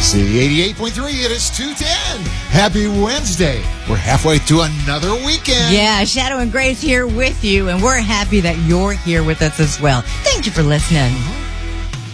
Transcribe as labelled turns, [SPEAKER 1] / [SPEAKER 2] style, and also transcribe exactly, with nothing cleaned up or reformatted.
[SPEAKER 1] C eighty-eight point three, it is two ten. Happy Wednesday. We're halfway through another weekend.
[SPEAKER 2] Yeah, Shadow and Grace here with you, and we're happy that you're here with us as well. Thank you for listening.